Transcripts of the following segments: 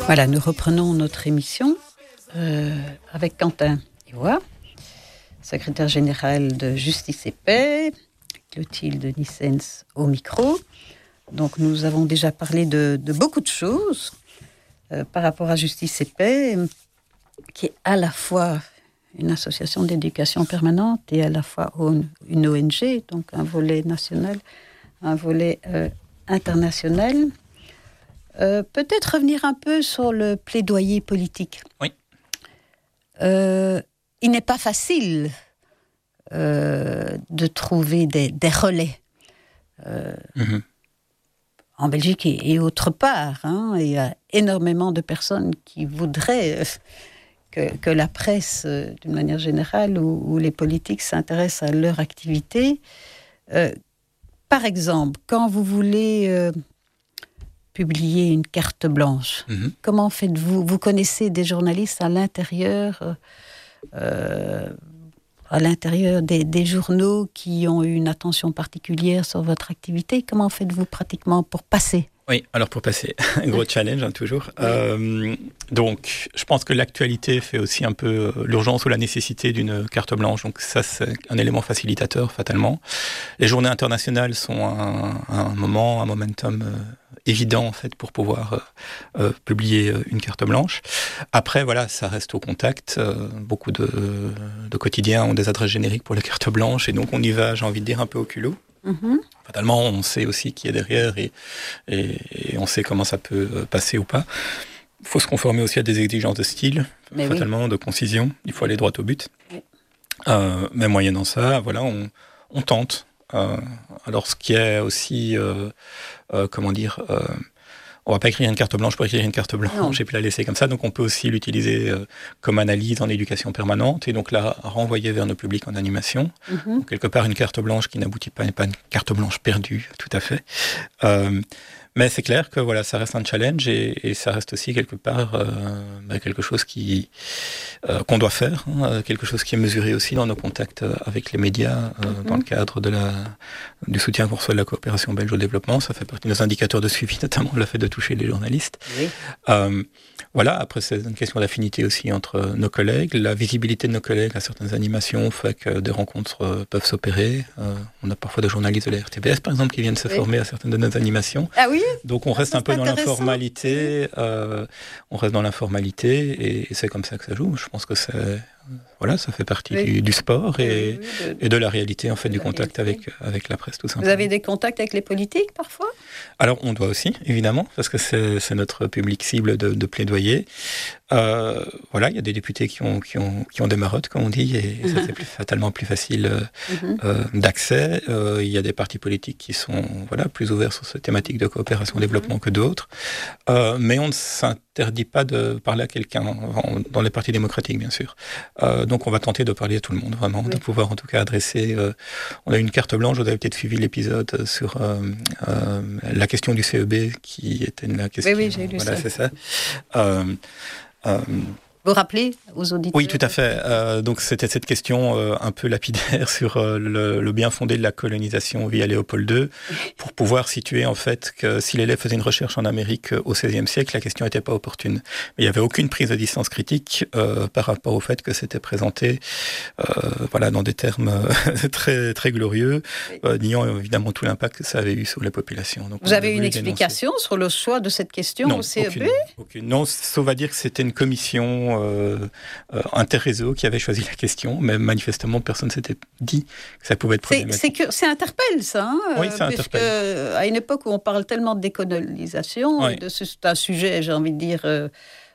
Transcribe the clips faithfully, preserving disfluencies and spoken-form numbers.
Voilà, nous reprenons notre émission euh, avec Quentin Ivoire, secrétaire général de Justice et Paix, Clotilde Nissens au micro. Donc nous avons déjà parlé de, de beaucoup de choses euh, par rapport à Justice et Paix, qui est à la fois une association d'éducation permanente et à la fois une O N G, donc un volet national, un volet euh, international. Euh, peut-être revenir un peu sur le plaidoyer politique. Oui. Euh, il n'est pas facile euh, de trouver des, des relais euh, mm-hmm. en Belgique et, et autre part. Hein, il y a énormément de personnes qui voudraient euh, que, que la presse, euh, d'une manière générale, ou, ou les politiques s'intéressent à leur activité. Euh, par exemple, quand vous voulez... Euh, publier une carte blanche. Mm-hmm. Comment faites-vous ? Vous connaissez des journalistes à l'intérieur, euh, à l'intérieur des, des journaux qui ont eu une attention particulière sur votre activité. Comment faites-vous pratiquement pour passer ? Oui, alors pour passer, un gros challenge hein, toujours. Oui. Euh, donc, je pense que l'actualité fait aussi un peu l'urgence ou la nécessité d'une carte blanche. Donc ça, c'est un élément facilitateur, fatalement. Les journées internationales sont un, un moment, un momentum euh, évident en fait pour pouvoir euh, euh, publier une carte blanche. Après, voilà, ça reste au contact. Euh, beaucoup de, de quotidiens ont des adresses génériques pour les cartes blanches et donc on y va, j'ai envie de dire, un peu au culot. Mm-hmm. Fatalement, on sait aussi qui est derrière et, et, et on sait comment ça peut passer ou pas. Il faut se conformer aussi à des exigences de style, mais fatalement, oui. de concision. Il faut aller droit au but. Oui. Euh, mais moyennant ça, voilà, on, on tente. Euh, alors, ce qui est aussi, euh, euh, comment dire... Euh, on ne va pas écrire une carte blanche pour écrire une carte blanche et puis la laisser comme ça. Donc, on peut aussi l'utiliser euh, comme analyse en éducation permanente et donc la renvoyer vers nos publics en animation. Mm-hmm. Donc, quelque part, une carte blanche qui n'aboutit pas n'est pas une carte blanche perdue, tout à fait. Euh, mais c'est clair que voilà, ça reste un challenge et, et ça reste aussi quelque part euh, bah, quelque chose qui, euh, qu'on doit faire, hein, quelque chose qui est mesuré aussi dans nos contacts avec les médias euh, mm-hmm. dans le cadre de la, du soutien qu'on reçoit de la coopération belge au développement. Ça fait partie de nos indicateurs de suivi, notamment le fait de toucher les journalistes. Oui. Euh, voilà, après c'est une question d'affinité aussi entre nos collègues. La visibilité de nos collègues à certaines animations fait que des rencontres euh, peuvent s'opérer. Euh, on a parfois des journalistes de la R T B S, par exemple, qui viennent se oui. former à certaines de nos animations. Ah oui ? Donc on reste un peu dans l'informalité, euh, on reste dans l'informalité et, et c'est comme ça que ça joue. Je pense que c'est, voilà, ça fait partie oui. du, du sport et, oui, oui, de, et de la réalité en fait du contact avec avec la presse tout simplement. Vous avez des contacts avec les politiques parfois ? Alors on doit aussi évidemment parce que c'est, c'est notre public cible de, de plaidoyer. Euh, voilà, il y a des députés qui ont qui ont qui ont des marottes comme on dit et mm-hmm. ça c'est plus, fatalement plus facile euh, mm-hmm. euh, d'accès. Euh, il y a des partis politiques qui sont voilà plus ouverts sur cette thématique de coopération mm-hmm. développement que d'autres, euh, mais on ne s'interdit pas de parler à quelqu'un dans les partis démocratiques bien sûr. Euh, donc on va tenter de parler à tout le monde vraiment, oui. de pouvoir en tout cas adresser. Euh, on a une carte blanche, vous avez peut-être suivi l'épisode sur euh, euh, la question du C E B qui était la question. Oui oui j'ai lu voilà, ça. c'est ça. Euh, Euh, Vous rappelez aux auditeurs ? Oui, tout à fait. Euh, donc c'était cette question euh, un peu lapidaire sur euh, le, le bien fondé de la colonisation via Léopold deux, pour pouvoir situer en fait que si l'élève faisait une recherche en Amérique au seizième siècle, la question n'était pas opportune. Mais il n'y avait aucune prise de distance critique euh, par rapport au fait que c'était présenté, euh, voilà, dans des termes euh, très très glorieux, euh, niant évidemment tout l'impact que ça avait eu sur les populations. Donc, vous avez une explication dénoncer. Sur le choix de cette question non, au C E B ? aucune, aucune. Non, sauf à dire que c'était une commission Euh, euh, interréseau qui avait choisi la question, mais manifestement personne ne s'était dit que ça pouvait être problématique. C'est, c'est, que, c'est interpelle ça, hein, oui, c'est interpelle. À une époque où on parle tellement de décolonisation, oui. de, c'est un sujet, j'ai envie de dire, de,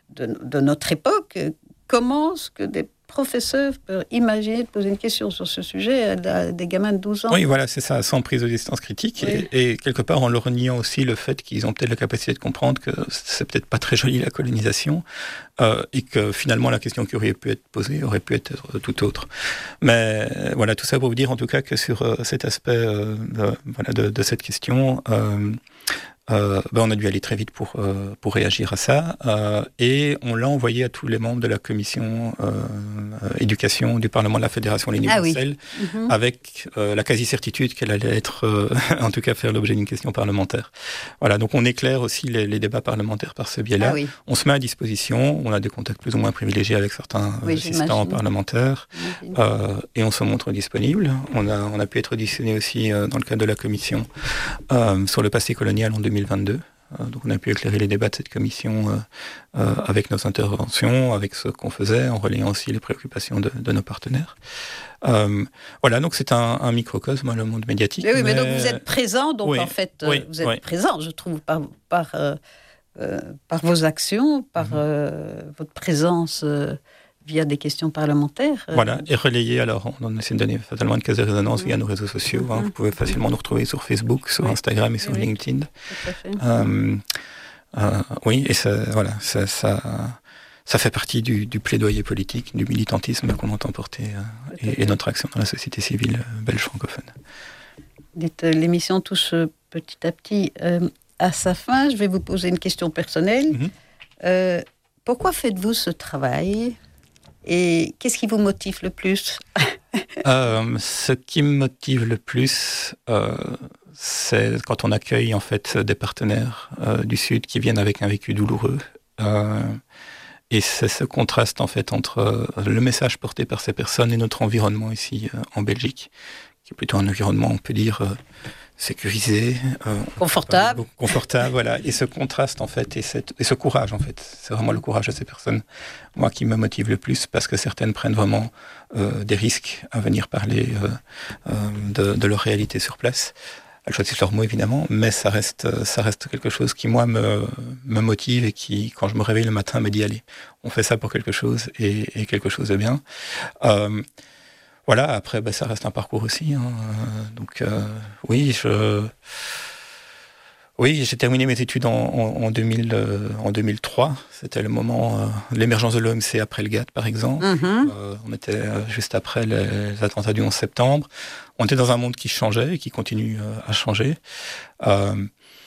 de notre époque, comment est-ce que des professeurs peuvent imaginer de poser une question sur ce sujet à des gamins de douze ans ? Oui, voilà, c'est ça, sans prise de distance critique. Oui. Et, et quelque part, en leur niant aussi le fait qu'ils ont peut-être la capacité de comprendre que c'est peut-être pas très joli la colonisation euh, et que finalement, la question qui aurait pu être posée aurait pu être tout autre. Mais voilà, tout ça pour vous dire en tout cas que sur euh, cet aspect euh, de, voilà, de, de cette question, euh, Euh, ben on a dû aller très vite pour, euh, pour réagir à ça. Euh, et on l'a envoyé à tous les membres de la commission euh, euh, éducation du Parlement de la Fédération Wallonie-Bruxelles, ah oui. mm-hmm. avec euh, la quasi-certitude qu'elle allait être, euh, en tout cas, faire l'objet d'une question parlementaire. Voilà, donc on éclaire aussi les, les débats parlementaires par ce biais-là. Ah oui. On se met à disposition, on a des contacts plus ou moins privilégiés avec certains oui, assistants parlementaires, euh, et on se montre disponible. On a, on a pu être auditionné aussi euh, dans le cadre de la commission euh, sur le passé colonial en deux mille vingt-deux. Euh, donc on a pu éclairer les débats de cette commission euh, euh, avec nos interventions, avec ce qu'on faisait, en relayant aussi les préoccupations de, de nos partenaires. Euh, voilà, donc c'est un, un microcosme, le monde médiatique. Oui, mais, mais donc vous êtes présent, donc oui, en fait, euh, oui, vous êtes oui. présent, je trouve, par, par, euh, euh, par vos actions, par mm-hmm. euh, votre présence euh, via des questions parlementaires. Euh... Voilà, et relayé, alors on essaie de donner fatalement une caisse de résonance mmh. via nos réseaux sociaux. Mmh. Hein. Vous pouvez facilement nous retrouver sur Facebook, sur oui. Instagram et sur oui. LinkedIn. Tout à fait. Euh, euh, oui, et ça, voilà, ça, ça, ça fait partie du, du plaidoyer politique, du militantisme qu'on entend porter euh, et, et notre action dans la société civile belge francophone. Dites, l'émission touche petit à petit euh, à sa fin. Je vais vous poser une question personnelle. Mmh. Euh, pourquoi faites-vous ce travail ? Et qu'est-ce qui vous motive le plus ? euh, Ce qui me motive le plus, euh, c'est quand on accueille en fait des partenaires euh, du Sud qui viennent avec un vécu douloureux. Euh, et c'est ce contraste en fait entre le message porté par ces personnes et notre environnement ici euh, en Belgique, qui est plutôt un environnement, on peut dire, euh, sécurisé, euh, confortable, euh, confortable, voilà. Et ce contraste en fait, et, cette, et ce courage en fait, c'est vraiment le courage de ces personnes, moi qui me motive le plus, parce que certaines prennent vraiment euh, des risques à venir parler euh, euh, de, de leur réalité sur place. Elles choisissent leurs mots évidemment, mais ça reste, ça reste quelque chose qui moi me, me motive et qui, quand je me réveille le matin, me dit allez, on fait ça pour quelque chose et, et quelque chose de bien. Euh, Voilà, après, ben, ça reste un parcours aussi. Hein. Donc, euh, oui, je... oui, j'ai terminé mes études en, en, en, deux mille, euh, en deux mille trois. C'était le moment euh, de l'émergence de l'O M C après le GATT, par exemple. Mm-hmm. Euh, on était euh, juste après les, les attentats du onze septembre. On était dans un monde qui changeait et qui continue euh, à changer. Euh,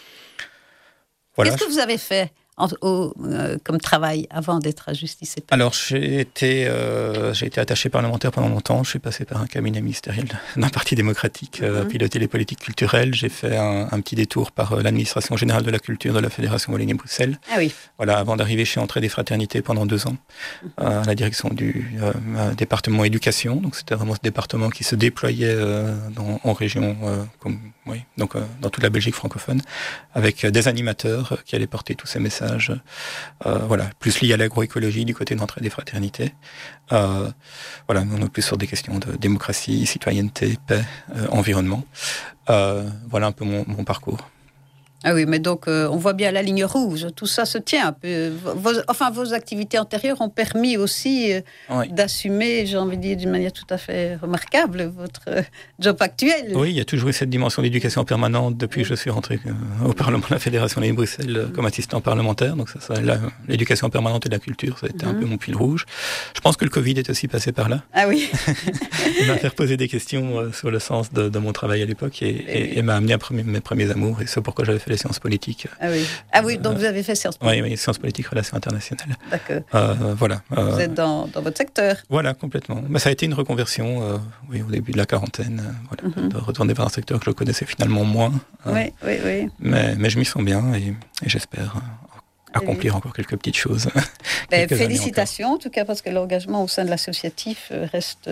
voilà. Qu'est-ce que vous avez fait En, au, euh, comme travail avant d'être à Justice et Paix? Alors, j'ai été, euh, j'ai été attaché parlementaire pendant longtemps. Je suis passé par un cabinet ministériel d'un parti démocratique, euh, mm-hmm. piloté les politiques culturelles. J'ai fait un, un petit détour par euh, l'administration générale de la culture de la Fédération Wallonie-Bruxelles. Ah oui. Voilà, avant d'arriver chez Entrée des Fraternités pendant deux ans, mm-hmm. euh, à la direction du euh, département éducation. Donc, c'était vraiment ce département qui se déployait euh, dans, en région, euh, comme, oui, donc euh, dans toute la Belgique francophone, avec euh, des animateurs euh, qui allaient porter tous ces messages. Euh, voilà, plus lié à l'agroécologie du côté d'Entrée des Fraternités. Euh, voilà, on est plus sur des questions de démocratie, citoyenneté, paix, euh, environnement. Euh, voilà un peu mon, mon parcours. Ah oui, mais donc euh, on voit bien la ligne rouge, tout ça se tient un peu. Vos, enfin, vos activités antérieures ont permis aussi euh, oui. d'assumer, j'ai envie de dire d'une manière tout à fait remarquable, votre euh, job actuel. Oui, il y a toujours eu cette dimension d'éducation permanente depuis que je suis rentré euh, au Parlement de la Fédération de Bruxelles euh, comme assistant parlementaire. Donc ça, ça, la, l'éducation permanente et la culture, ça a été mm-hmm. un peu mon fil rouge. Je pense que le Covid est aussi passé par là. Ah oui. Il m'a fait poser des questions euh, sur le sens de, de mon travail à l'époque et, et, et, et m'a amené à premier, mes premiers amours. Et c'est pourquoi j'avais fait les sciences politiques. Ah oui, ah oui donc euh, vous avez fait sciences politiques. Oui, oui, sciences politiques, relations internationales. D'accord. Euh, voilà. Euh, vous êtes dans, dans votre secteur. Voilà, complètement. Mais ça a été une reconversion euh, oui, au début de la quarantaine, euh, voilà, mm-hmm. de retourner vers un secteur que je connaissais finalement moins. Euh, oui, oui, oui. Mais, mais je m'y sens bien et, et j'espère accomplir oui. encore quelques petites choses. quelques félicitations, en tout cas, parce que l'engagement au sein de l'associatif reste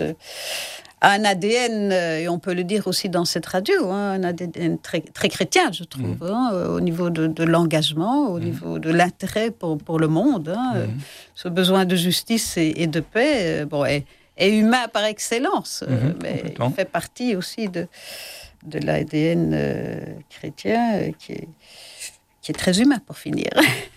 un A D N, et on peut le dire aussi dans cette radio, hein, un A D N très, très chrétien, je trouve, mmh. hein, au niveau de, de l'engagement, au mmh. niveau de l'intérêt pour, pour le monde. Hein, mmh. Ce besoin de justice et, et de paix bon, est, est humain par excellence, mmh. mais il fait partie aussi de, de l'A D N euh, chrétien euh, qui est... qui est très humain pour finir.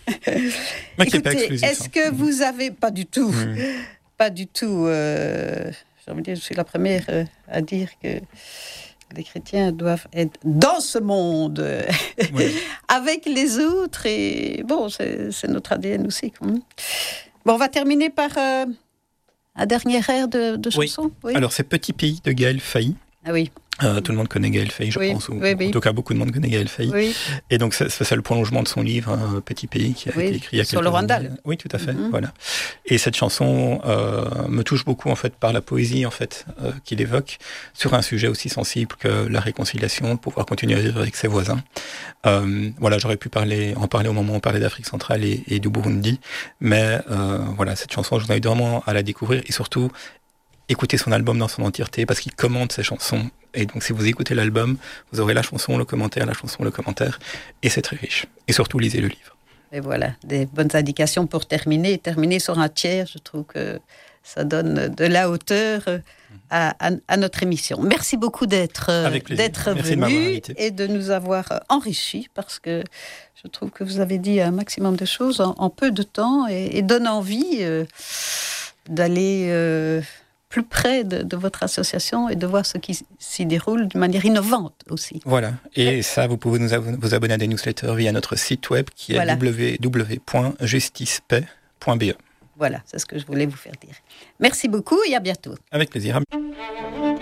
Mais qui n'est pas exclusif. Est-ce que vous avez... Pas du tout. Mmh. Pas du tout. Euh, j'ai envie de dire, je suis la première euh, à dire que les chrétiens doivent être dans ce monde, oui. avec les autres. Et bon, c'est, c'est notre A D N aussi. Quand même. Bon, on va terminer par euh, un dernier air de, de chanson. Oui. Oui. Alors, c'est Petit Pays de Gaël Failly. Ah oui. Euh, tout le monde connaît Gaël Faye, je oui, pense. Ou, oui, oui. En tout cas, beaucoup de monde connaît Gaël Faye. Oui. Et donc, c'est, c'est le prolongement de son livre, hein, Petit Pays, qui a oui, été écrit il y a quelques sur le Rwanda. Oui, tout à fait. Mm-hmm. Voilà. Et cette chanson euh, me touche beaucoup, en fait, par la poésie, en fait, euh, qu'il évoque sur un sujet aussi sensible que la réconciliation, pouvoir continuer à vivre avec ses voisins. Euh, voilà, j'aurais pu parler, en parler au moment où on parlait d'Afrique centrale et, et du Burundi. Mais euh, voilà, cette chanson, je vous invite vraiment à la découvrir et surtout, écoutez son album dans son entièreté parce qu'il commente ses chansons. Et donc, si vous écoutez l'album, vous aurez la chanson, le commentaire, la chanson, le commentaire. Et c'est très riche. Et surtout, lisez le livre. Et voilà, des bonnes indications pour terminer. Terminer sur un tiers, je trouve que ça donne de la hauteur à, à, à notre émission. Merci beaucoup d'être, d'être venu de et de nous avoir enrichis parce que je trouve que vous avez dit un maximum de choses en, en peu de temps et, et donne envie euh, d'aller... Euh, plus près de, de votre association et de voir ce qui s'y déroule de manière innovante aussi. Voilà. Et ça, vous pouvez nous ab- vous abonner à des newsletters via notre site web qui est voilà. w w w point justice paix point b e. Voilà, c'est ce que je voulais vous faire dire. Merci beaucoup et à bientôt. Avec plaisir.